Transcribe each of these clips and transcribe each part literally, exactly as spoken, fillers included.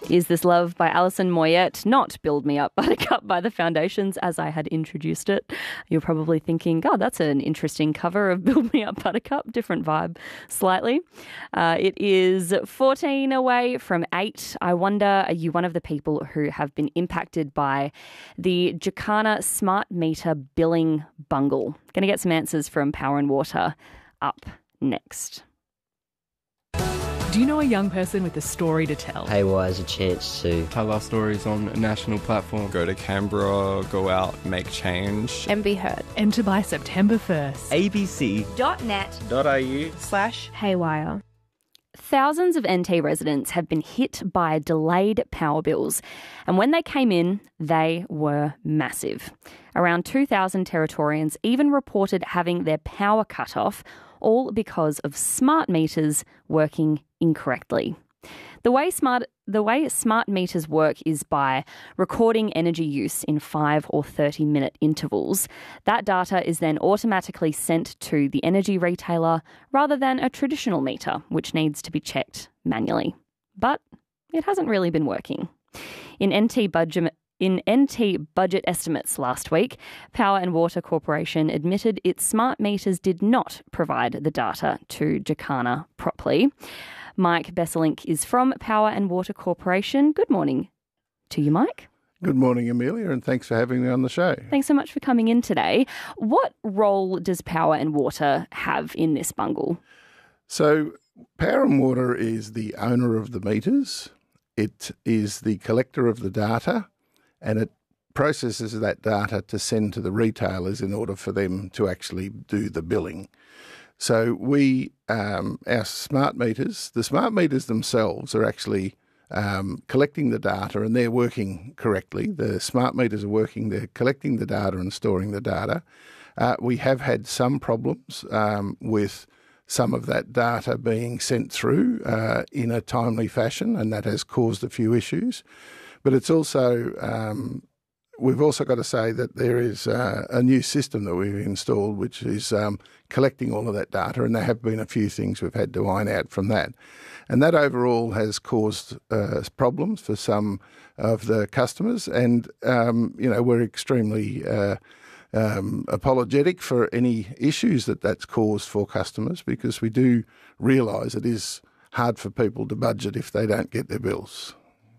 Is This Love by Alison Moyet, not Build Me Up Buttercup by The Foundations, as I had introduced it. You're probably thinking, God, that's an interesting cover of Build Me Up Buttercup, different vibe slightly. Uh, it is fourteen away from eight. I wonder, are you one of the people who have been impacted by the Jacana smart meter billing bungle? Going to get some answers from Power and Water up next. Do you know a young person with a story to tell? Haywire is a chance to tell our stories on a national platform. Go to Canberra, go out, make change. And be heard. Enter by September first. abc.net.au slash Haywire. Thousands of N T residents have been hit by delayed power bills, and when they came in, they were massive. Around two thousand Territorians even reported having their power cut off, all because of smart meters working incorrectly. The way smart the way smart meters work is by recording energy use in five or thirty minute intervals. That data is then automatically sent to the energy retailer rather than a traditional meter, which needs to be checked manually. But it hasn't really been working. In N T budget In N T budget estimates last week, Power and Water Corporation admitted its smart meters did not provide the data to Jacana properly. Mike Besselink is from Power and Water Corporation. Good morning to you, Mike. Good morning, Amelia, and thanks for having me on the show. Thanks so much for coming in today. What role does Power and Water have in this bungle? So, Power and Water is the owner of the meters. It is the collector of the data, and it processes that data to send to the retailers in order for them to actually do the billing. So we, um, our smart meters, the smart meters themselves are actually um, collecting the data, and they're working correctly. The smart meters are working, they're collecting the data and storing the data. Uh, we have had some problems um, with some of that data being sent through uh, in a timely fashion, and that has caused a few issues. But it's also, um, we've also got to say that there is uh, a new system that we've installed which is um, collecting all of that data, and there have been a few things we've had to iron out from that. And that overall has caused uh, problems for some of the customers, and, um, you know, we're extremely uh, um, apologetic for any issues that that's caused for customers, because we do realise it is hard for people to budget if they don't get their bills.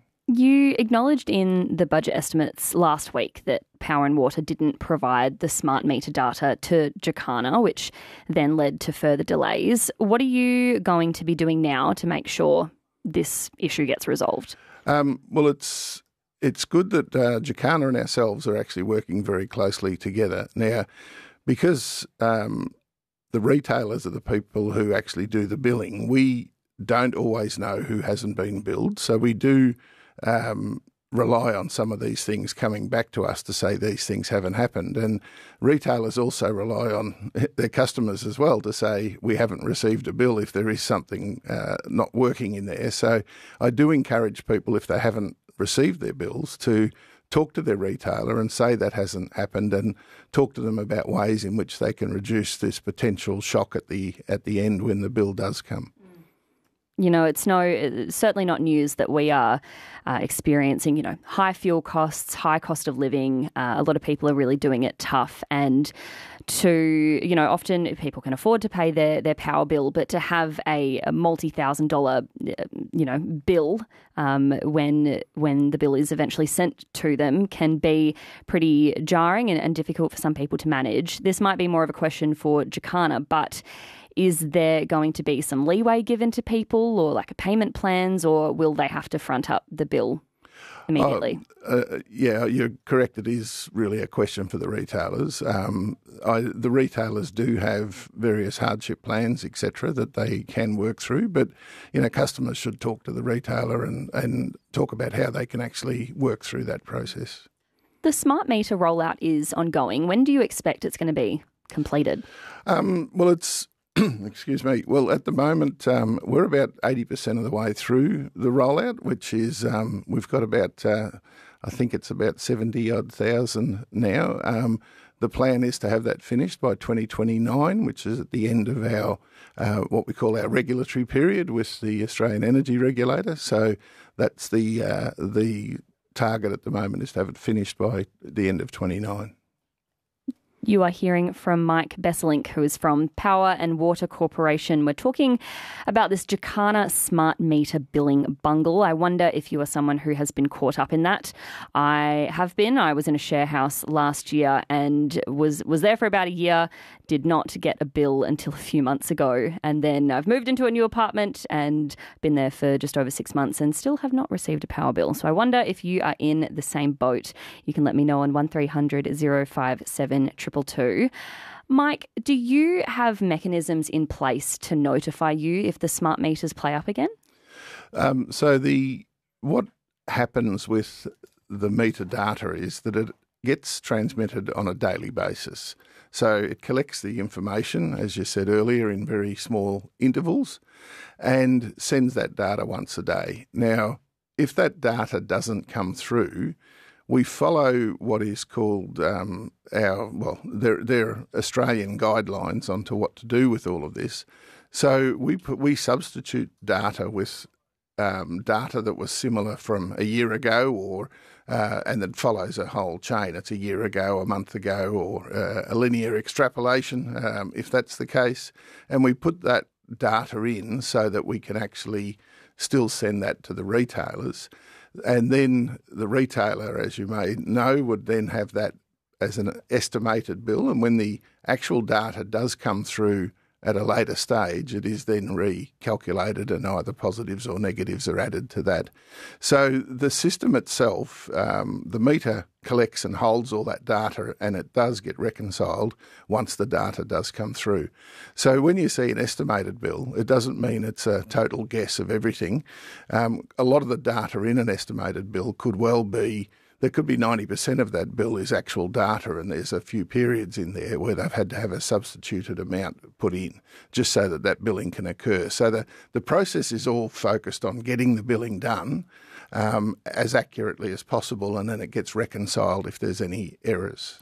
You acknowledged in the budget estimates last week that Power and Water didn't provide the smart meter data to Jacana, which then led to further delays. What are you going to be doing now to make sure this issue gets resolved? Um, well, it's it's good that uh, Jacana and ourselves are actually working very closely together. Now, because um, the retailers are the people who actually do the billing, we don't always know who hasn't been billed, so we do Um, rely on some of these things coming back to us to say these things haven't happened. And retailers also rely on their customers as well to say we haven't received a bill if there is something uh, not working in there. So I do encourage people, if they haven't received their bills, to talk to their retailer and say that hasn't happened, and talk to them about ways in which they can reduce this potential shock at the at the end when the bill does come. You know, it's no it's certainly not news that we are uh, experiencing, you know, high fuel costs, high cost of living. Uh, a lot of people are really doing it tough, and to, you know, often people can afford to pay their, their power bill, but to have a, a multi-thousand dollar, you know, bill um, when when the bill is eventually sent to them can be pretty jarring and, and difficult for some people to manage. This might be more of a question for Jacana, but is there going to be some leeway given to people, or like a payment plans, or will they have to front up the bill immediately? Uh, uh, yeah, you're correct. It is really a question for the retailers. Um, I, the retailers do have various hardship plans, et cetera, that they can work through. But, you know, customers should talk to the retailer and, and talk about how they can actually work through that process. The smart meter rollout is ongoing. When do you expect it's going to be completed? Um, well, it's Excuse me. Well, at the moment, um, we're about eighty percent of the way through the rollout, which is um, we've got about, uh, I think it's about seventy odd thousand now. Um, The plan is to have that finished by twenty twenty-nine, which is at the end of our uh, what we call our regulatory period with the Australian Energy Regulator. So that's the uh, the target at the moment, is to have it finished by the end of twenty-nine. You are hearing from Mike Besselink, who is from Power and Water Corporation. We're talking about this Jacana smart meter billing bungle. I wonder if you are someone who has been caught up in that. I have been. I was in a share house last year and was, was there for about a year, did not get a bill until a few months ago. And then I've moved into a new apartment and been there for just over six months and still have not received a power bill. So I wonder if you are in the same boat. You can let me know on one three hundred oh five seven two two. Mike, do you have mechanisms in place to notify you if the smart meters play up again? Um, so the what happens with the meter data is that it gets transmitted on a daily basis. So it collects the information, as you said earlier, in very small intervals and sends that data once a day. Now, if that data doesn't come through, we follow what is called um, our, well, they're, they're Australian guidelines onto what to do with all of this. So we put, we substitute data with um, data that was similar from a year ago, or uh, and that follows a whole chain. It's a year ago, a month ago, or uh, a linear extrapolation, um, if that's the case. And we put that data in so that we can actually still send that to the retailers. And then the retailer, as you may know, would then have that as an estimated bill. And when the actual data does come through at a later stage, it is then recalculated and either positives or negatives are added to that. So the system itself, um, the meter collects and holds all that data, and it does get reconciled once the data does come through. So when you see an estimated bill, it doesn't mean it's a total guess of everything. Um, a lot of the data in an estimated bill could well be, there could be ninety percent of that bill is actual data, and there's a few periods in there where they've had to have a substituted amount put in just so that that billing can occur. So the, the process is all focused on getting the billing done um, as accurately as possible, and then it gets reconciled if there's any errors.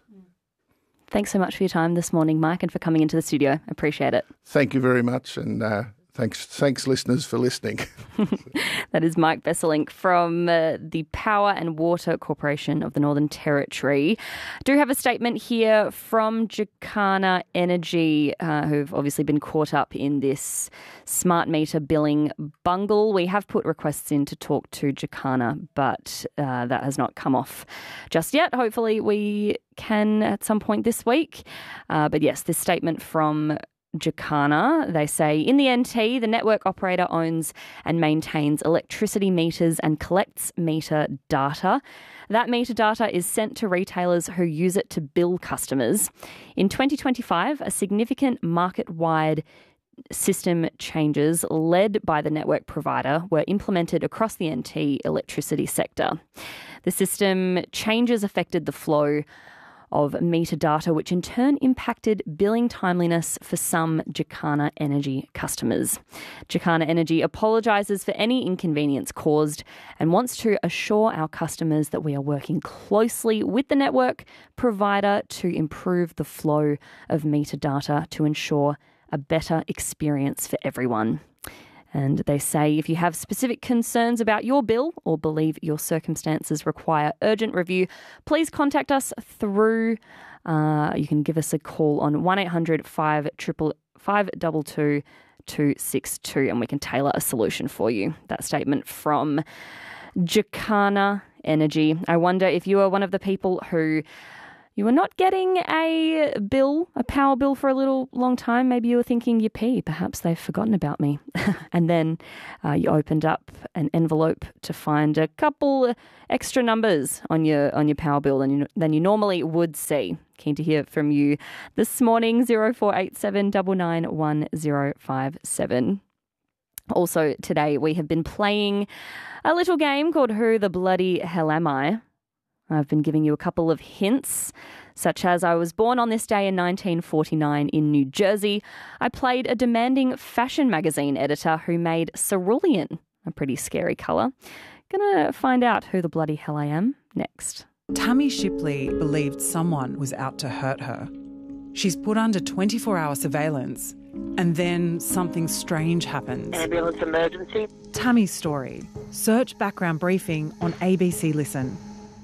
Thanks so much for your time this morning, Mike, and for coming into the studio. I appreciate it. Thank you very much, and uh, thanks, thanks listeners for listening. That is Mike Besselink from uh, the Power and Water Corporation of the Northern Territory. I do have a statement here from Jacana Energy, uh, who've obviously been caught up in this smart meter billing bungle. We have put requests in to talk to Jacana, but uh, that has not come off just yet. Hopefully we can at some point this week. Uh, but yes, this statement from Jacana, they say, in the N T, the network operator owns and maintains electricity meters and collects meter data. That meter data is sent to retailers who use it to bill customers. In twenty twenty-five, a significant market-wide system changes led by the network provider were implemented across the N T electricity sector. The system changes affected the flow of meter data, which in turn impacted billing timeliness for some Jacana Energy customers. Jacana Energy apologises for any inconvenience caused and wants to assure our customers that we are working closely with the network provider to improve the flow of meter data to ensure a better experience for everyone. And they say if you have specific concerns about your bill or believe your circumstances require urgent review, please contact us through, uh, you can give us a call on one eight hundred five two two two six two and we can tailor a solution for you. That statement from Jacana Energy. I wonder if you are one of the people who you were not getting a bill, a power bill for a little long time. Maybe you were thinking, yippee, perhaps they've forgotten about me. And then uh, you opened up an envelope to find a couple extra numbers on your on your power bill than you, than you normally would see. Keen to hear from you this morning, zero four eight seven nine nine one zero five seven. Also today we have been playing a little game called Who the Bloody Hell Am I? I've been giving you a couple of hints, such as I was born on this day in nineteen forty-nine in New Jersey. I played a demanding fashion magazine editor who made cerulean, a pretty scary colour. Gonna find out who the bloody hell I am next. Tammy Shipley believed someone was out to hurt her. She's put under twenty-four hour surveillance, and then something strange happens. Ambulance emergency. Tammy's story. Search background briefing on A B C Listen.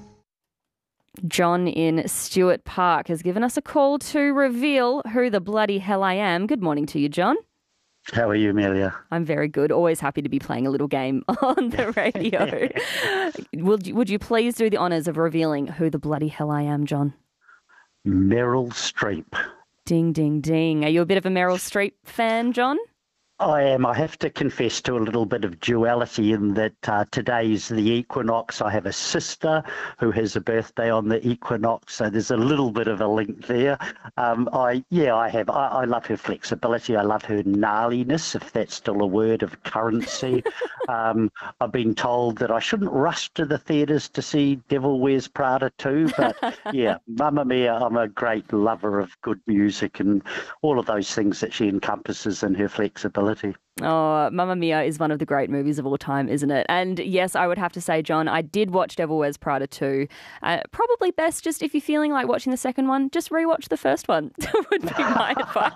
John in Stuart Park has given us a call to reveal who the bloody hell I am. Good morning to you, John. How are you, Amelia? I'm very good. Always happy to be playing a little game on the radio. would, you, would you please do the honours of revealing who the bloody hell I am, John? Meryl Streep. Ding, ding, ding. Are you a bit of a Meryl Streep fan, John? I am. I have to confess to a little bit of duality in that uh, today's the equinox. I have a sister who has a birthday on the equinox, so there's a little bit of a link there. Um, I yeah, I have. I, I love her flexibility. I love her gnarliness, if that's still a word of currency. um, I've been told that I shouldn't rush to the theatres to see Devil Wears Prada too, but yeah, Mamma Mia, I'm a great lover of good music and all of those things that she encompasses in her flexibility. Oh, Mamma Mia is one of the great movies of all time, isn't it? And yes, I would have to say, John, I did watch Devil Wears Prada too. Uh, probably best just if you're feeling like watching the second one, just rewatch the first one would be my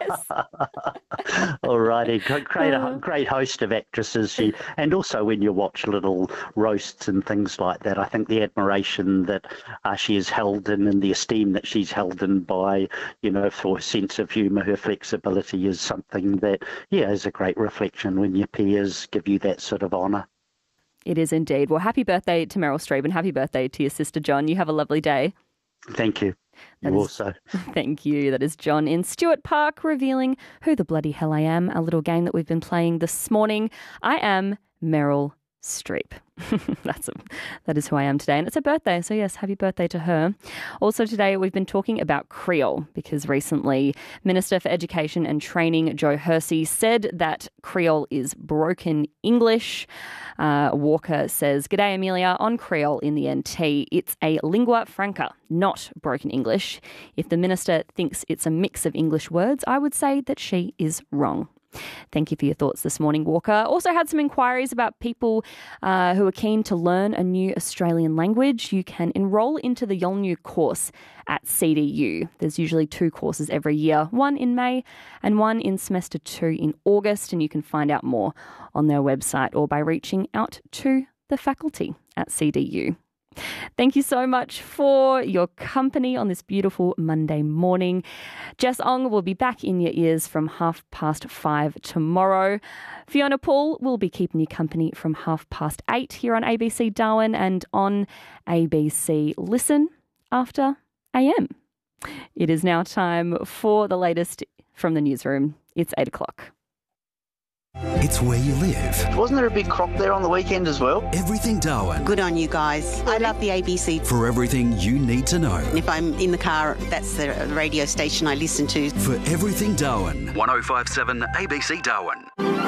advice. All righty. Great, great host of actresses. She, and also when you watch little roasts and things like that, I think the admiration that uh, she is held in and the esteem that she's held in by, you know, for her sense of humour, her flexibility is something that, yeah, is a great reflection when your peers give you that sort of honour. It is indeed. Well, happy birthday to Meryl Streep and happy birthday to your sister, John. You have a lovely day. Thank you. That you is, also. Thank you. That is John in Stuart Park revealing who the bloody hell I am, a little game that we've been playing this morning. I am Meryl Streep. That's a, that is who I am today. And it's her birthday. So yes, happy birthday to her. Also today we've been talking about Creole because recently Minister for Education and Training Joe Hersey said that Creole is broken English. Uh, Walker says, "G'day Amelia, on Creole in the N T, it's a lingua franca, not broken English. If the minister thinks it's a mix of English words, I would say that she is wrong." Thank you for your thoughts this morning, Walker. Also had some inquiries about people uh, who are keen to learn a new Australian language. You can enrol into the Yolngu course at C D U. There's usually two courses every year, one in May and one in semester two in August, and you can find out more on their website or by reaching out to the faculty at C D U. Thank you so much for your company on this beautiful Monday morning. Jess Ong will be back in your ears from half past five tomorrow. Fiona Poole will be keeping you company from half past eight here on A B C Darwin and on A B C Listen after A M. It is now time for the latest from the newsroom. It's eight o'clock. It's where you live. Wasn't there a big crop there on the weekend as well? Everything Darwin. Good on you guys. I love the A B C. For everything you need to know. If I'm in the car, that's the radio station I listen to. For everything Darwin. one oh five point seven A B C Darwin.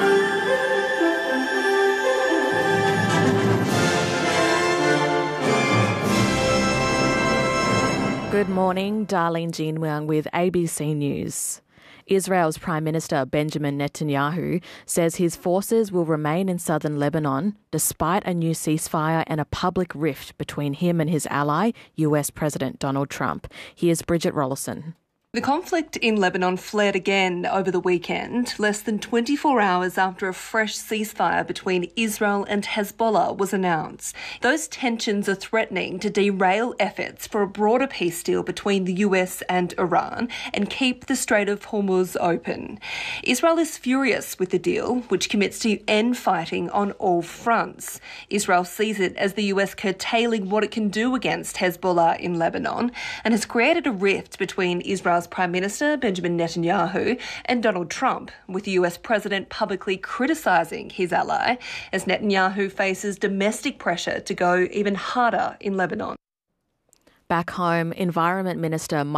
Good morning, Darlene Jean Wang with A B C News. Israel's Prime Minister Benjamin Netanyahu says his forces will remain in southern Lebanon despite a new ceasefire and a public rift between him and his ally, U S President Donald Trump. Here's Bridget Rollison. The conflict in Lebanon flared again over the weekend, less than twenty-four hours after a fresh ceasefire between Israel and Hezbollah was announced. Those tensions are threatening to derail efforts for a broader peace deal between the U S and Iran and keep the Strait of Hormuz open. Israel is furious with the deal, which commits to end fighting on all fronts. Israel sees it as the U S curtailing what it can do against Hezbollah in Lebanon and has created a rift between Israel Prime Minister Benjamin Netanyahu and Donald Trump, with the U S President publicly criticising his ally as Netanyahu faces domestic pressure to go even harder in Lebanon. Back home, Environment Minister